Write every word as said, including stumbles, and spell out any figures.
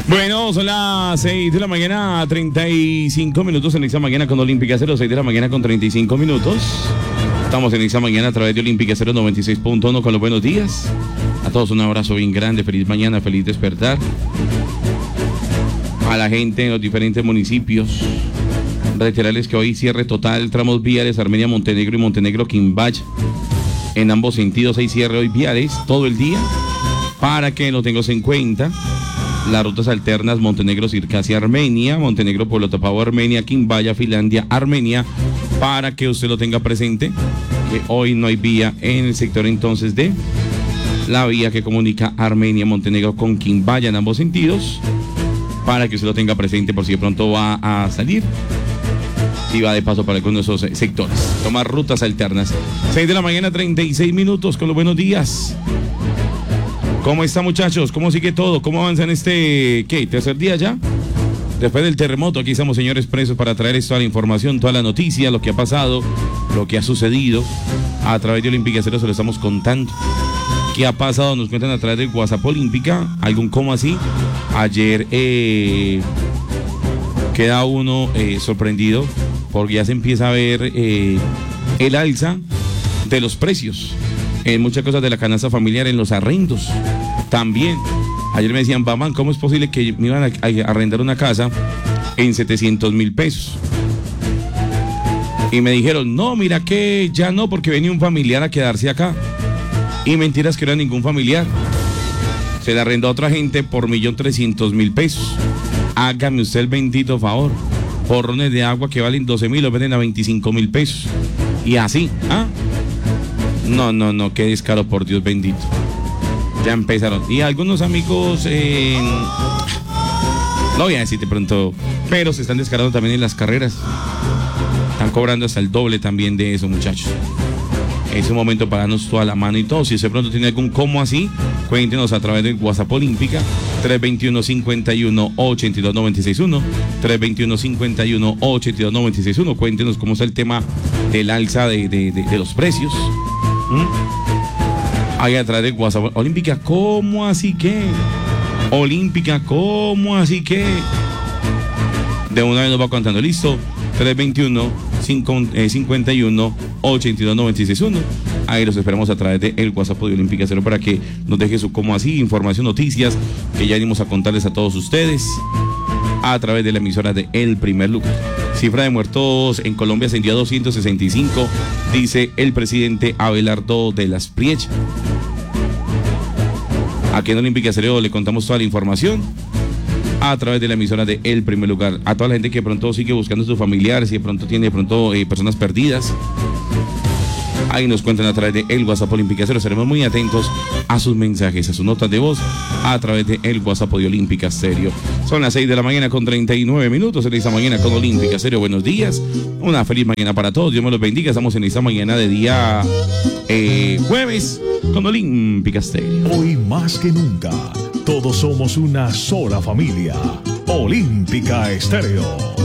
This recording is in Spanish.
Bueno, son las seis de la mañana, treinta y cinco minutos en esta mañana con Olímpica Cero, seis de la mañana con treinta y cinco minutos. Estamos en esta mañana a través de Olímpica Cero noventa y seis punto uno con los buenos días. A todos un abrazo bien grande, feliz mañana, feliz despertar. A la gente en los diferentes municipios, reiterarles que hoy cierre total, tramos viales, Armenia, Montenegro y Montenegro, Quimbaya. En ambos sentidos hay cierre hoy viales todo el día, para que lo tengas en cuenta. Las rutas alternas: Montenegro, Circasia, Armenia, Montenegro, Pueblo Tapao, Armenia, Quimbaya, Finlandia, Armenia, para que usted lo tenga presente, que hoy no hay vía en el sector entonces de la vía que comunica Armenia, Montenegro con Quimbaya en ambos sentidos, para que usted lo tenga presente por si de pronto va a salir, si va de paso para algunos de esos sectores. Tomar rutas alternas. seis de la mañana, treinta y seis minutos con los buenos días. ¿Cómo está, muchachos? ¿Cómo sigue todo? ¿Cómo avanza en este, qué, tercer día ya? Después del terremoto, aquí estamos, señores, presos para traer toda la información, toda la noticia, lo que ha pasado, lo que ha sucedido. A través de Olímpica Cero se lo estamos contando. ¿Qué ha pasado? Nos cuentan a través del WhatsApp Olímpica, algún cómo así. Ayer eh, queda uno eh, sorprendido porque ya se empieza a ver eh, el alza de los precios en muchas cosas de la canasta familiar, en los arrendos también. Ayer me decían, Bamán, ¿cómo es posible que me iban a, a arrendar una casa en setecientos mil pesos? Y me dijeron, no, mira que ya no, porque venía un familiar a quedarse acá. Y mentiras, que no era ningún familiar. Se le arrendó a otra gente por un millón trescientos mil pesos. Hágame usted el bendito favor. Porrones de agua que valen doce mil, los venden a veinticinco mil pesos. Y así, ¿ah? No, no, no, qué descaro, por Dios bendito. Ya empezaron. Y algunos amigos, eh, no voy a decir de pronto, pero se están descarando también en las carreras. Están cobrando hasta el doble también de eso, muchachos. Es un momento para darnos toda la mano y todo. Si de pronto tiene algún cómo así, cuéntenos a través del WhatsApp Olímpica, tres dos uno, cinco uno, ocho dos nueve seis uno, tres dos uno, cinco uno, ocho dos nueve seis uno. Cuéntenos cómo está el tema del alza de, de, de, de los precios. ¿Mm? Ahí a través del WhatsApp Olímpica, ¿cómo así que? Olímpica, ¿cómo así que? De una vez nos va contando, listo. tres dos uno, cinco uno, ocho dos nueve seis uno. Ahí los esperamos a través del WhatsApp de Olímpica Cero para que nos deje su cómo así, información, noticias que ya venimos a contarles a todos ustedes a través de la emisora de El Primer Lugar. Cifra de muertos en Colombia ascendió a doscientos sesenta y cinco, dice el presidente Abelardo de las Priech. Aquí en Olímpica Cero le contamos toda la información a través de la emisora de El Primer Lugar. A toda la gente que de pronto sigue buscando a sus familiares y de pronto tiene de pronto eh, personas perdidas, ahí nos cuentan a través de el WhatsApp Olímpica Cero. Seremos muy atentos a sus mensajes, a sus notas de voz a través de el WhatsApp de Olímpica Cero. Son las seis de la mañana con treinta y nueve minutos en esta mañana con Olímpica Cero. Buenos días, una feliz mañana para todos. Dios me los bendiga. Estamos en esta mañana de día eh, jueves con Olímpica Cero. Hoy más que nunca, todos somos una sola familia. Olímpica Estéreo.